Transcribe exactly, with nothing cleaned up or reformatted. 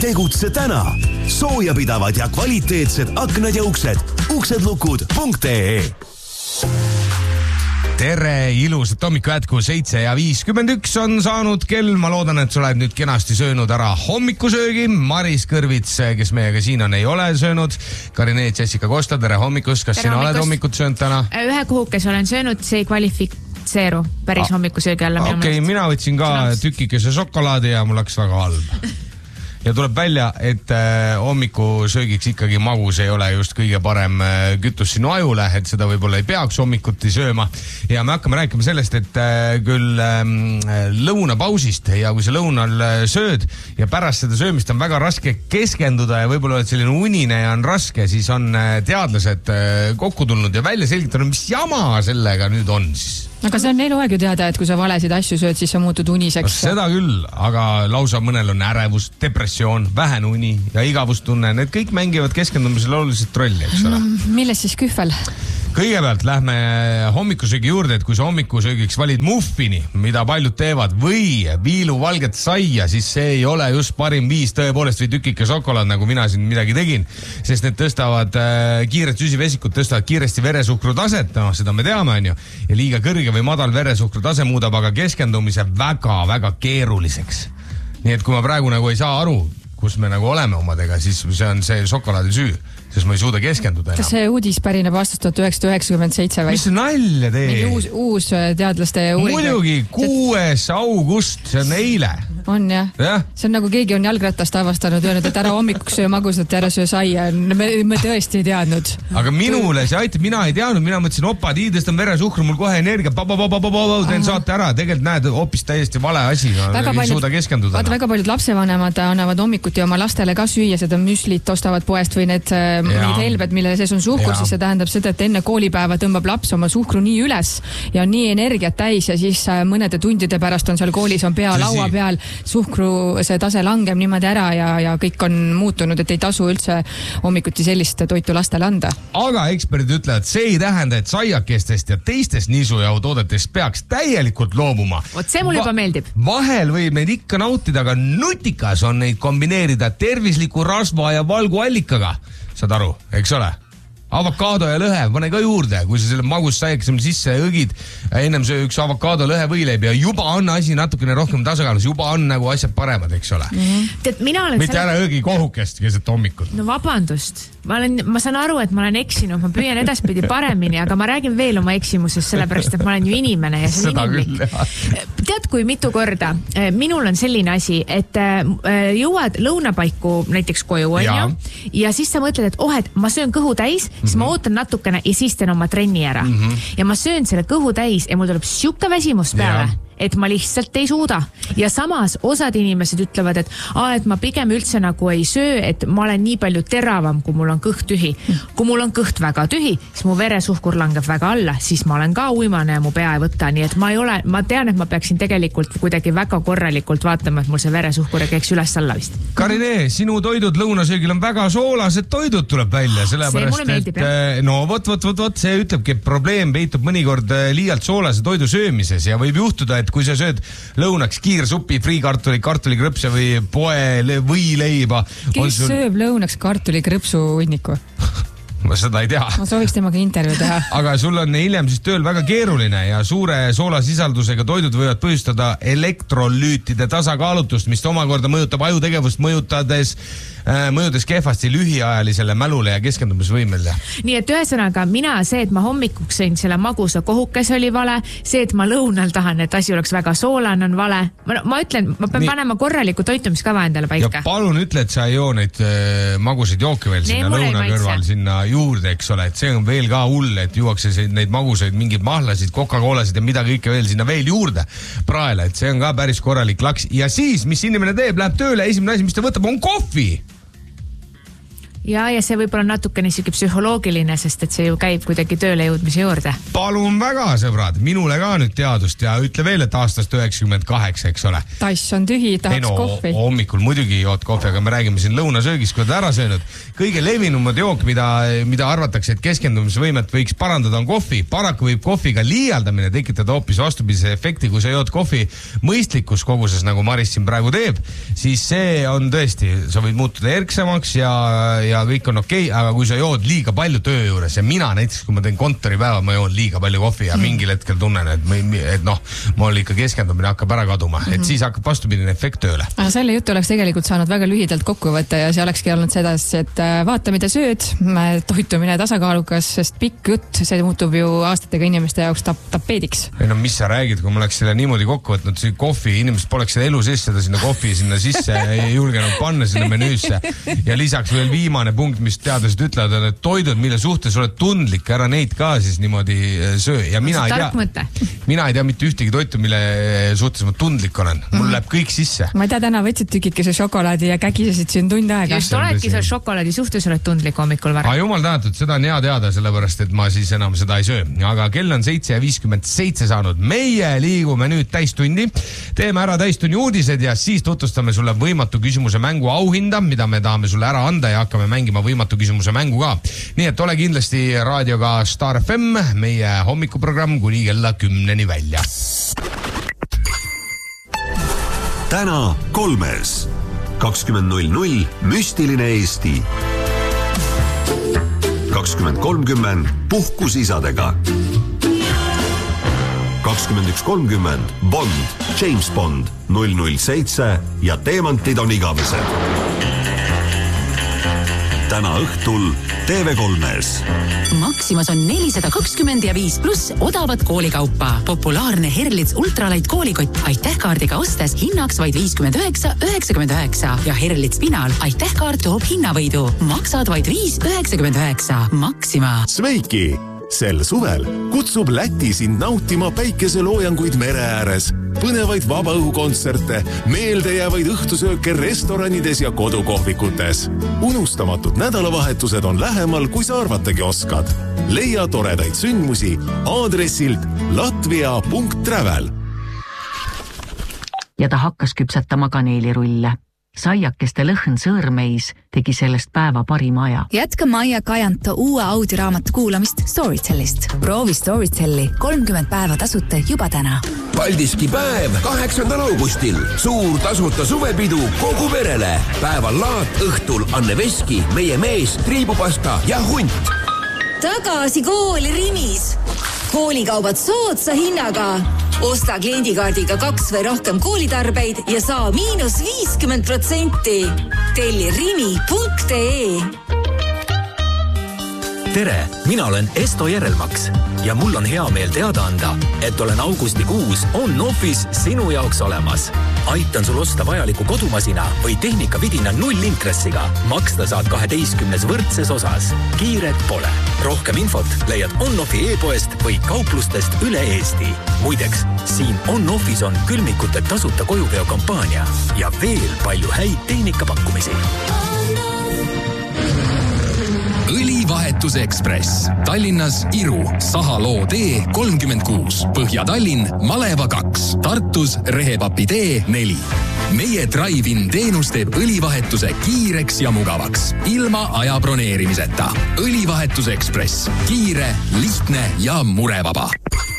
Tegutse täna. Soojapidavad ja kvaliteetsed aknad ja uksed. uksedlukud punkt ee. Tere, ilusat hommiku jätku, seitse ja viiskümmend üks on saanud kell. Ma loodan, et sa oled nüüd kenasti söönud ära hommikusöögi. Maris Kõrvits, kes meiega siin on, ei ole söönud. Karine Jessica Kosta, tere hommikust. Kas tere sina hommikust. Oled hommikut söönud täna? Ühe kuhukes olen söönud, see ei kvalifitseeru päris ah. hommikusöögi alla. Okei, okay, mina võtsin ka tükikese šokolaadi ja mul läks väga halb. Ja tuleb välja, et äh, hommikusöögiks ikkagi magus ei ole just kõige parem äh, kütus sinu ajule, et seda võib-olla ei peaks hommikuti sööma. Ja me hakkame rääkima sellest, et äh, küll äh, lõunapausist ja kui sa lõunal äh, sööd ja pärast seda söömist on väga raske keskenduda ja võib-olla et selline unine ja on raske, siis on äh, teadlased äh, kokku tulnud ja välja selgitanud, mis jama sellega nüüd on siis. Aga see on neil aeg ju teada, et kui sa valesid asju sööd, siis sa muutud uniseks. No, seda küll, aga lausa mõnel on ärevus, depressioon, vähene uni ja igavustunne. Need kõik mängivad keskendumisel oluliselt rolli, eks ole. Milles siis kühvel? Kõigepealt lähme hommikusöögi juurde, et kui sa hommikusöögiks valid muffini, mida paljud teevad, või viilu valget saia, siis see ei ole just parim viis tõepoolest või tükike šokolaad, nagu mina siin midagi tegin, sest need tõstavad äh, kiiret süsivesikud, tõstavad kiiresti veresuhkru taset, no seda me teame, on ju, ja liiga kõrge või madal veresuhkru tase muudab aga keskendumise väga-väga keeruliseks. Nii et kui ma praegu nagu ei saa aru, kus me nagu oleme omadega, siis see on see šokolaadi süü, sest ma ei suuda keskenduda enam. Kas see uudis pärineb aastast tuhat üheksasada üheksakümmend seitse või? Mis nalja tee? Uus, uus teadlaste uuring. Muidugi, kuues august, see on eile. On jah ja.? See on nagu keegi on jalgratast avastanud, öelnud, et ära hommikuks söö magusat ja ära söö saia. Me, me tõesti ei teadnud. Aga minule see aitab, mina ei teadnud, mina mõtlesin, opa, tiidest on veresuhkru, mul kohe energia, teen saate ära, tegelikult näed, hoopis täiesti vale asi, no, ei paljud, suuda keskenduda. Vaata, väga paljud lapsevanemad annavad hommikuti oma lastele ka süüa seda müslit, ostavad poest või need mingid helbed, mille sees on suhkur, siis see tähendab seda, et enne koolipäeva tõmbab laps oma suhkru nii üles ja on nii energiat täis ja siis mõnede tundide pärast on seal koolis on pea Tõsi. laua peal, suhkru see tase langeb niimoodi ära ja, ja kõik on muutunud, et ei tasu üldse hommikuti sellist toitu lastele anda. Aga eksperdid ütlevad, see ei tähenda, et saiakestest ja teistest nisujahu toodetest peaks täielikult loobuma. Vot see mulle Va- juba meeldib. Vahel võib neid ikka nautida, aga nutikas on neid kombineerida tervisliku rasva ja valguallikaga. Saad aru, eks ole? Avokaado ja lõhe, pane ka juurde, kui sa selle magus saiakesem sisse õgid, ennem söö üks avokaado lõhe võileib ja juba on asi natukene rohkem tasakaalus, juba on nagu asjad paremad, eks ole. Mm-hmm. Tead, mina olen... Mitte ära õgi kohukest keset hommikut. No vabandust, ma, olen, ma saan aru, et ma olen eksinud, ma püüan edaspidi paremini, aga ma räägin veel oma eksimusest, sellepärast, et ma olen ju inimene ja see on inimlik. Tead, kui mitu korda, minul on selline asi, et jõuad lõunapaiku näiteks koju, on ja. ju, ja siis sa mõtled, et oh, et ma söön kõhu täis, siis mm-hmm. ma ootan natukene ja siis teen oma trenni ära. Mm-hmm. Ja ma söön selle kõhu täis ja mul tuleb siuke väsimus peale, ja. et ma lihtsalt ei suuda. Ja samas osad inimesed ütlevad, et, aa, et ma pigem üldse nagu ei söö, et ma olen nii palju teravam, kui mul on kõht tühi. Kui mul on kõht väga tühi, siis mu veresuhkur langeb väga alla, siis ma olen ka uimane ja mu pea ei võta. Nii et ma ei ole, ma tean, et ma peaksin tegelikult kuidagi väga korralikult vaatama, et mul see veresuhkur ei käiks üles alla vist. Karine, sinu toidud lõunasöögil on väga soolased toidud tuleb välja, sellepärast, et jah. no vot, vot, vot, vot, see ütlebki, et probleem peitub mõnikord liialt soolase toidu söömises ja võib juhtuda, et kui sa sööd lõunaks kiirsupi, friikartuli, kartulikrõpse või poe või leiba. Kes sul... sööb lõunaks kartulikrõpsu hunniku? Ma seda ei tea. Ma sooviks temaga intervjuu teha. Aga sul on hiljem siis tööl väga keeruline ja suure soolasisaldusega toidud võivad põhjustada elektrolüütide tasakaalutust, mis omakorda mõjutab ajutegevust, mõjutades, äh, mõjudes kehvasti lühiajalisele mälule ja keskendumisvõimele. Nii et ühesõnaga, mina see, et ma hommikuks sõin selle magusa kohukes oli vale, see, et ma lõunal tahan, et asi oleks väga soolane, on vale. Ma, ma ütlen, ma pean Nii. panema korraliku toitumiskava endale paika. Ja palun ütle, et sa ei joo neid äh, magusid jooke veel sinna lõuna kõrval, sinna juurde, eks ole, et see on veel ka hull, et juuakse neid magusaid, mingid mahlasid, Coca-Colasid ja mida kõike veel sinna veel juurde praele, et see on ka päris korralik laks. Ja siis, mis inimene teeb, läheb tööle, esimene asi, mis ta võtab, on kohvi. ja, ja see võib olla natukene niisugune psühholoogiline, sest et see ju käib kuidagi tööle jõudmise juurde. Palun väga, sõbrad, minule ka nüüd teadust ja ütle veel, et aastast üheksakümmend kaheksa, eks ole. Tass on tühi, tahaks no, kohvi. Hommikul muidugi jood kohvi, aga me räägime siin lõunasöögis, kui oled ära söönud. Kõige levinumad jook, mida, mida arvatakse, et keskendumisvõimet võiks parandada, on kohvi. Paraku võib kohviga liialdamine tekitada hoopis vastupidise efekti, kui sa jood kohvi mõistlikus koguses, nagu Maris siin praegu teeb, siis see on tõesti, sa võid muutuda erksamaks ja, ja kõik on okei, okay, aga kui sa jood liiga palju töö juures ja mina näiteks, kui ma teen kontoripäeva, ma joon liiga palju kohvi ja mingil hetkel tunnen, et, et noh, mul ikka keskendumine hakkab ära kaduma, et siis hakkab vastupidine efekt tööle. Aga selle jutu oleks tegelikult saanud väga lühidalt kokku võtta ja see olekski olnud sedasi, et vaata, mida sööd, toitumine tasakaalukas, sest pikk jutt, see muutub ju aastatega inimeste jaoks tap tapeediks. Ei no mis sa räägid, kui ma oleks selle niimoodi kokku võtnud, see kohvi, inimesed poleks seda elu sees seda sinna kohvi sinna sisse ei julgenud panna sinna menüüsse. Ja lisaks veel viimane punkt, mis teadlased ütlevad, on, et toidud, mille suhtes oled tundlik, ära neid ka siis niimoodi söö. Ja mina ei tea, mina ei tea mitte ühtegi toitu, mille suhtes ma tundlik olen. Mul läheb kõik sisse. Ma ei tea, täna võtsid tükikese šokolaadi ja kägisesid siin tund aega. Just oledki seal šokolaadi suhtes oled tundlik hommikul vara. Aga jumal tänatud, seda on hea teada, sellepärast, et ma siis enam seda ei söö. Aga kell on seitse ja viiskümmend seitse saanud. Meie liigume nüüd täistundi. Teeme ära täistunni uudised ja siis tutvustame sulle võimatu küsimuse mängu auhinda, mida me tahame sulle ära anda ja hakkame mängima võimatu küsimuse mängu ka. Nii et ole kindlasti raadioga Star F M, meie hommikuprogramm kuni kella kümneni välja. Täna kolmes. kakskümmend null null müstiline Eesti. kakskümmend kolmkümmend puhkusisadega. kakskümmend üks kolmkümmend Bond, James Bond, null null seitse ja teemantid on igavesed. Täna õhtul T V kolmes. Maximas on nelisada kakskümmend ja viis pluss odavat koolikaupa. Populaarne Herlitz Ultralight koolikott Aitähkaardiga ostes hinnaks vaid viiskümmend üheksa üheksakümmend üheksa ja Herlitz Pinal Aitähkaart toob hinnavõidu. Maksad vaid viis üheksakümmend üheksa. Maxima. Sveiki! Sel suvel kutsub Läti sind nautima päikeseloojanguid mere ääres, põnevaid vabaõhukontserte, meeldejäävaid õhtusööke restoranides ja kodukohvikutes. Unustamatud nädalavahetused on lähemal, kui sa arvatagi oskad. Leia toredaid sündmusi aadressilt latvia punkt travel. Ja ta hakkas küpsetama kaneelirulle. Saiakeste lõhn sõõrmeis tegi sellest päeva parima aja. Jätka Maia Kajanta uue audioraamatu kuulamist Storytellist. Proovi Storytelli kolmkümmend päeva tasuta juba täna. Paldiski päev kaheksandal augustil. Suur tasuta suvepidu kogu perele. Päeval laat, õhtul Anne Veski, meie mees, triibupasta ja hunt. Tagasi kooli Rimis. Koolikaubad soodsa hinnaga. Osta kliendikaardiga kaks või rohkem koolitarbeid ja saa miinus viiskümmend protsenti. Telli rimi punkt ee. Tere, mina olen Esto Järelmaks ja mul on hea meel teada anda, et olen augustikuus on-office sinu jaoks olemas. Aitan sul osta vajaliku kodumasina või tehnikavidina nullintressiga. Maksta saad kaheteistkümnes võrdses osas. Kiiret pole. Rohkem infot leiad on-offi e-poest või kauplustest üle Eesti. Muideks, siin on-office on külmikute tasuta kojuveo kampaania ja veel palju häid tehnikapakkumisi. Õlivahetus Ekspress. Tallinnas Iru, Sahaloo tee kolmkümmend kuus, Põhja-Tallinn, Maleva kaks, Tartus Rehepapi tee neli. Meie drive-in teenus teeb õlivahetuse kiireks ja mugavaks, ilma aja broneerimiseta. Õlivahetus Ekspress. Kiire, lihtne ja murevaba.